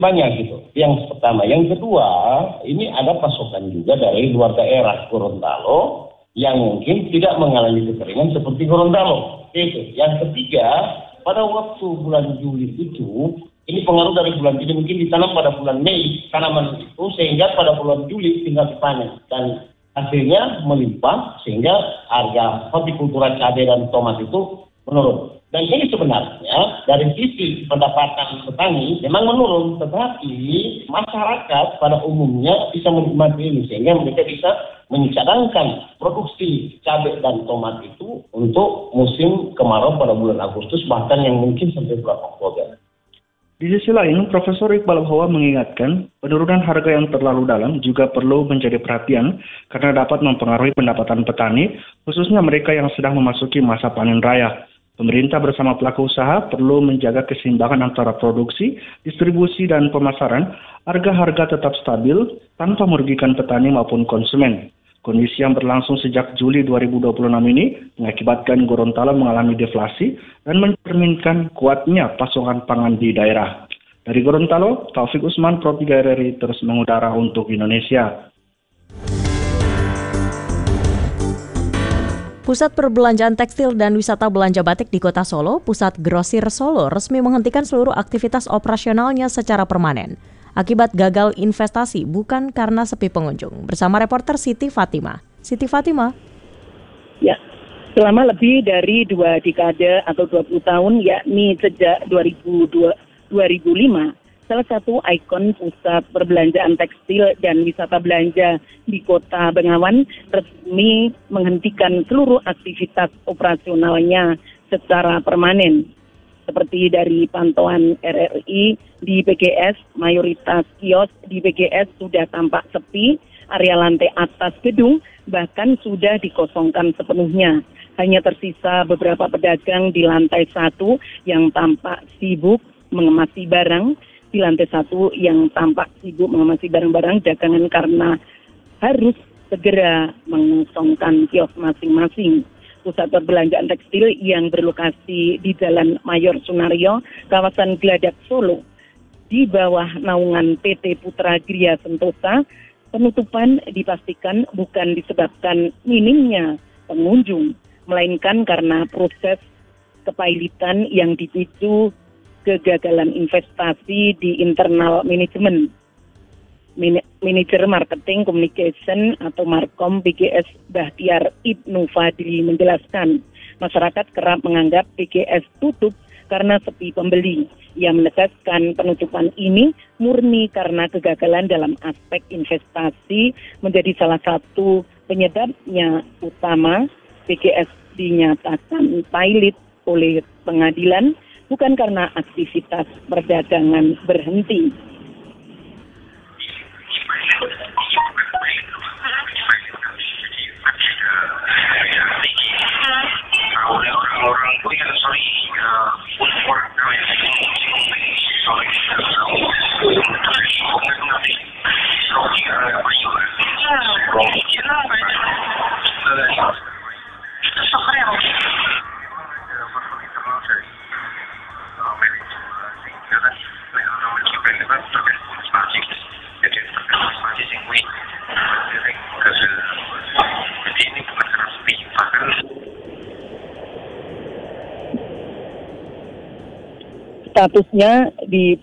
banyak gitu. Yang pertama. Yang kedua, ini ada pasokan juga dari luar daerah Gorontalo yang mungkin tidak mengalami kekeringan seperti Gorontalo. Itu. Yang ketiga, pada waktu bulan Juli itu, ini pengaruh dari bulan Juli, mungkin ditanam pada bulan Mei tanaman itu, sehingga pada bulan Juli tinggal dipanen. Dan hasilnya melimpah, sehingga harga hortikultura cabai dan tomat itu menurun. Dan ini sebenarnya dari sisi pendapatan petani memang menurun, tetapi masyarakat pada umumnya bisa menikmati ini, sehingga mereka bisa mencadangkan produksi cabai dan tomat itu untuk musim kemarau pada bulan Agustus, bahkan yang mungkin sampai bulan Oktober. Di sisi lain, Profesor Iqbal Bahwa mengingatkan penurunan harga yang terlalu dalam juga perlu menjadi perhatian karena dapat mempengaruhi pendapatan petani, khususnya mereka yang sedang memasuki masa panen raya. Pemerintah bersama pelaku usaha perlu menjaga keseimbangan antara produksi, distribusi, dan pemasaran agar harga tetap stabil tanpa merugikan petani maupun konsumen. Kondisi yang berlangsung sejak Juli 2026 ini mengakibatkan Gorontalo mengalami deflasi dan mencerminkan kuatnya pasokan pangan di daerah. Dari Gorontalo, Taufik Usman, Pro 3 RRI terus mengudara untuk Indonesia. Pusat Perbelanjaan Tekstil dan Wisata Belanja Batik di Kota Solo, Pusat Grosir Solo, resmi menghentikan seluruh aktivitas operasionalnya secara permanen. Akibat gagal investasi, bukan karena sepi pengunjung. Bersama reporter Siti Fatima. Siti Fatima. Ya, selama lebih dari 2 dekade atau 20 tahun, yakni sejak 2005, salah satu ikon pusat perbelanjaan tekstil dan wisata belanja di Kota Bengawan resmi menghentikan seluruh aktivitas operasionalnya secara permanen. Seperti dari pantauan RRI di BGS, mayoritas kios di BGS sudah tampak sepi, area lantai atas gedung bahkan sudah dikosongkan sepenuhnya. Hanya tersisa beberapa pedagang di lantai 1 yang tampak sibuk mengemasi barang, di lantai 1 yang tampak sibuk mengemasi barang-barang dagangan karena harus segera mengosongkan kios masing-masing. Pusat perbelanjaan tekstil yang berlokasi di Jalan Mayor Sunario, kawasan Gladak, Solo, di bawah naungan PT Putra Gria Sentosa, penutupan dipastikan bukan disebabkan minimnya pengunjung, melainkan karena proses kepailitan yang dipicu kegagalan investasi di internal manajemen. Manajer Marketing Communication atau Markom BGS Bahtiar Ibnu Fadli menjelaskan, masyarakat kerap menganggap BGS tutup karena sepi pembeli. Ia menegaskan penutupan ini murni karena kegagalan dalam aspek investasi menjadi salah satu penyebabnya utama. BGS dinyatakan pailit oleh pengadilan bukan karena aktivitas perdagangan berhenti. Statusnya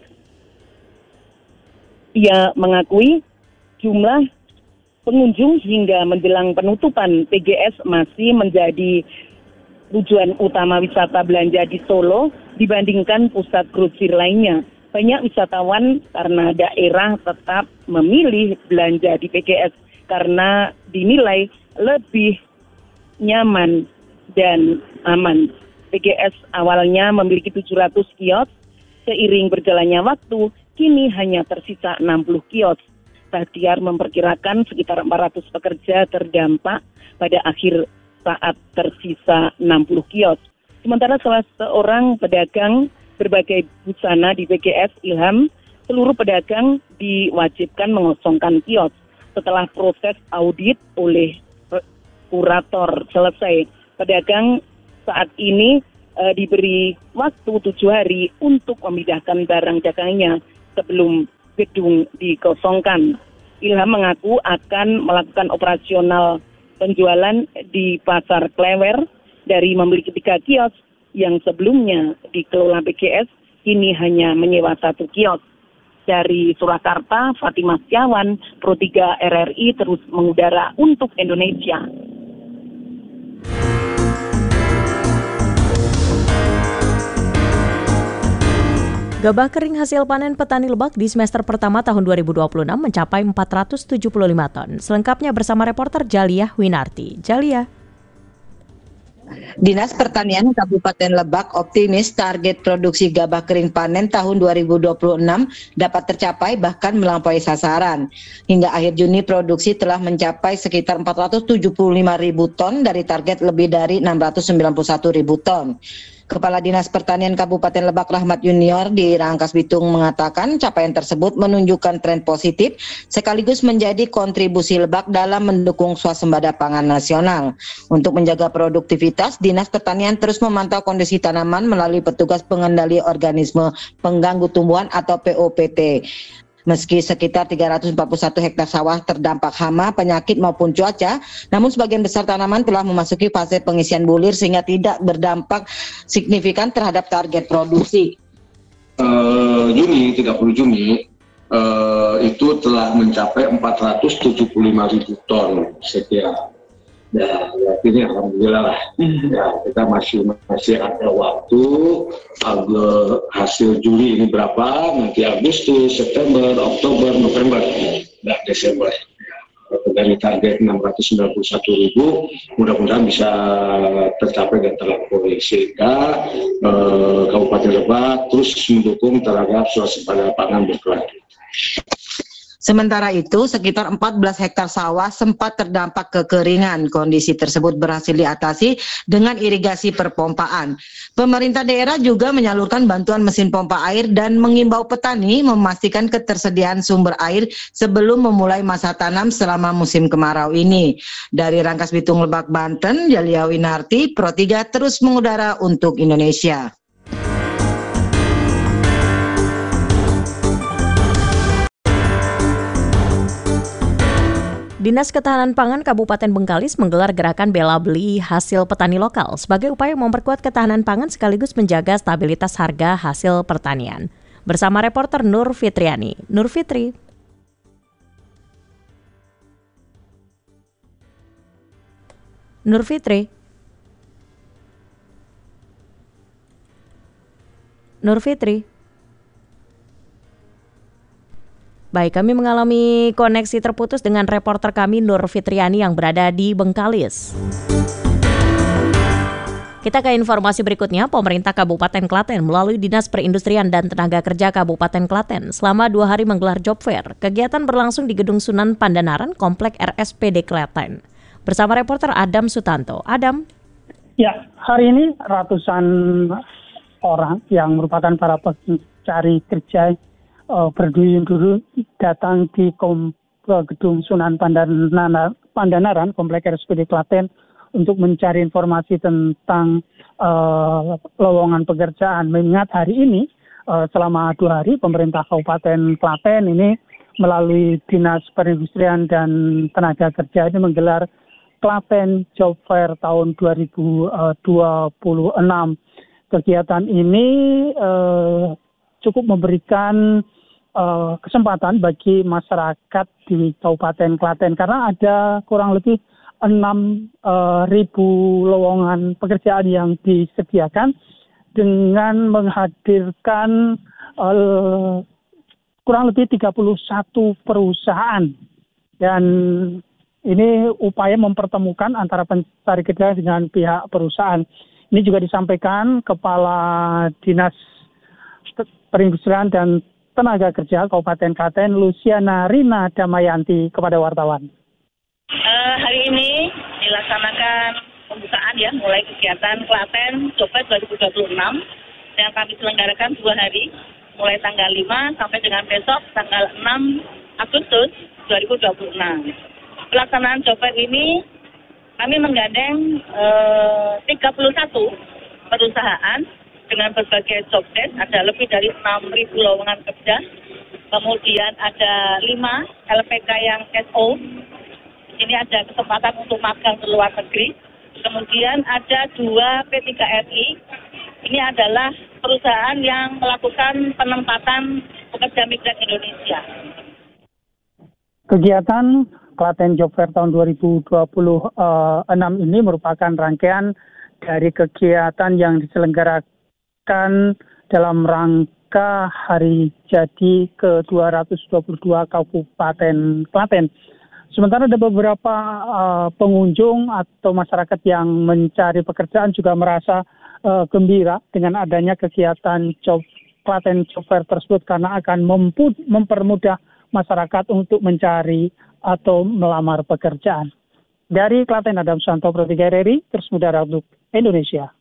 ia mengakui jumlah pengunjung hingga menjelang penutupan PGS masih menjadi tujuan utama wisata belanja di Solo dibandingkan pusat grosir lainnya. Banyak wisatawan karena daerah tetap memilih belanja di PGS karena dinilai lebih nyaman dan aman. PGS awalnya memiliki 700 kios, seiring berjalannya waktu, kini hanya tersisa 60 kios. Bahtiar memperkirakan sekitar 400 pekerja terdampak pada akhir saat tersisa 60 kios. Sementara salah seorang pedagang berbagai busana di BGS, Ilham, seluruh pedagang diwajibkan mengosongkan kios. Setelah proses audit oleh kurator selesai, pedagang saat ini diberi waktu 7 hari untuk memindahkan barang dagangnya. sebelum gedung dikosongkan. Ilham mengaku akan melakukan operasional penjualan di Pasar Klewer dari memiliki 3 kios yang sebelumnya dikelola BGS, kini hanya menyewa 1 kios. Dari Surakarta, Fatimah Setiawan, Pro 3 RRI terus mengudara untuk Indonesia. Gabah kering hasil panen petani Lebak di semester pertama tahun 2026 mencapai 475 ton. Selengkapnya bersama reporter Jalia Winarti. Jalia. Dinas Pertanian Kabupaten Lebak optimis target produksi gabah kering panen tahun 2026 dapat tercapai bahkan melampaui sasaran. Hingga akhir Juni produksi telah mencapai sekitar 475.000 ton dari target lebih dari 691.000 ton. Kepala Dinas Pertanian Kabupaten Lebak Rahmat Junior di Rangkas Bitung mengatakan capaian tersebut menunjukkan tren positif sekaligus menjadi kontribusi Lebak dalam mendukung swasembada pangan nasional. Untuk menjaga produktivitas, Dinas Pertanian terus memantau kondisi tanaman melalui petugas pengendali organisme pengganggu tumbuhan atau POPT. Meski sekitar 341 hektar sawah terdampak hama, penyakit maupun cuaca, namun sebagian besar tanaman telah memasuki fase pengisian bulir sehingga tidak berdampak signifikan terhadap target produksi. 30 Juni itu telah mencapai 475.000 ton sekian. Ya, ini alhamdulillah lah. Ya, kita masih ada waktu. Hasil Juli ini berapa? Nanti Agustus, September, Oktober, November, dan Desember. Dari target 691.000, mudah-mudahan bisa tercapai dan terlampaui sehingga Kabupaten Lebak terus mendukung terhadap swasembada pangan berkelanjutan. Sementara itu, sekitar 14 hektar sawah sempat terdampak kekeringan. Kondisi tersebut berhasil diatasi dengan irigasi perpompaan. Pemerintah daerah juga menyalurkan bantuan mesin pompa air dan mengimbau petani memastikan ketersediaan sumber air sebelum memulai masa tanam selama musim kemarau ini. Dari Rangkas Bitung Lebak, Banten, Jalia Winarti, Pro 3 terus mengudara untuk Indonesia. Dinas Ketahanan Pangan Kabupaten Bengkalis menggelar gerakan bela beli hasil petani lokal sebagai upaya memperkuat ketahanan pangan sekaligus menjaga stabilitas harga hasil pertanian. Bersama reporter Nur Fitriani. Nur Fitri. Nur Fitri. Nur Fitri. Baik, kami mengalami koneksi terputus dengan reporter kami Nur Fitriani yang berada di Bengkalis. Kita ke informasi berikutnya. Pemerintah Kabupaten Klaten melalui Dinas Perindustrian dan Tenaga Kerja Kabupaten Klaten selama 2 hari menggelar job fair. Kegiatan berlangsung di Gedung Sunan Pandanaran, Komplek RSPD Klaten. Bersama reporter Adam Sutanto. Adam. Ya, hari ini ratusan orang yang merupakan para pencari kerja berduyun-duyun datang di Gedung Sunan Pandanaran, Komplek RSPD Klaten untuk mencari informasi tentang lowongan pekerjaan. Mengingat hari ini selama 2 hari pemerintah Kabupaten Klaten ini melalui Dinas Perindustrian dan Tenaga Kerja ini menggelar Klaten Job Fair tahun 2026. Kegiatan ini cukup memberikan kesempatan bagi masyarakat di Kabupaten Klaten karena ada kurang lebih 6.000 lowongan pekerjaan yang disediakan dengan menghadirkan kurang lebih 31 perusahaan, dan ini upaya mempertemukan antara pencari kerja dengan pihak perusahaan. Ini juga disampaikan Kepala Dinas Perindustrian dan Tenaga Kerja Kabupaten Klaten, Luciana Rina Damayanti, kepada wartawan. Hari ini dilaksanakan pembukaan ya, mulai kegiatan Klaten Job Fair 2026 yang kami selenggarakan 2 hari, mulai tanggal 5 sampai dengan besok tanggal 6 Agustus 2026. Pelaksanaan Job Fair ini kami menggandeng 31 perusahaan dengan berbagai job desk, ada lebih dari 6.000 lowongan kerja Kemudian ada 5 LPK yang SO. Ini ada kesempatan untuk magang ke luar negeri. Kemudian ada 2 P3RI. Ini adalah perusahaan yang melakukan penempatan pekerja migran Indonesia. Kegiatan Klaten Job Fair tahun 2026 ini merupakan rangkaian dari kegiatan yang diselenggarakan dalam rangka Hari Jadi ke-222 Kabupaten Klaten. Sementara ada beberapa pengunjung atau masyarakat yang mencari pekerjaan juga merasa gembira dengan adanya kegiatan Klaten Job Fair tersebut karena akan mempermudah masyarakat untuk mencari atau melamar pekerjaan. Dari Klaten, Adam Susanto, Pro 3 RRI, terus mudara untuk Indonesia.